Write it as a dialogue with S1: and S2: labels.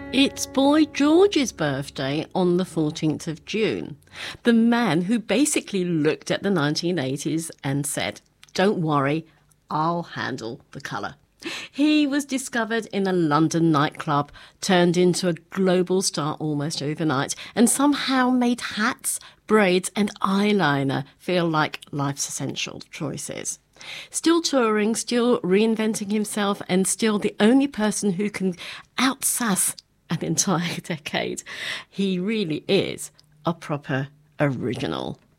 S1: It's Boy George's birthday on the 14th of June. The man who basically looked at the 1980s and said, "Don't worry, I'll handle the colour." He was discovered in a London nightclub, turned into a global star almost overnight, and somehow made hats, braids and eyeliner feel like life's essential choices. Still touring, still reinventing himself, and still the only person who can outsass an entire decade. He really is a proper original.